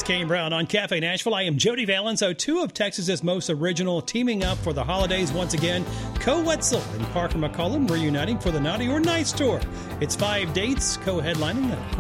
Kane Brown on Cafe Nashville. I am Jody Valenzo, two of Texas's most original, teaming up for the holidays once again. Co Wetzel and Parker McCollum reuniting for the Naughty or Nice tour. It's 5 dates co-headlining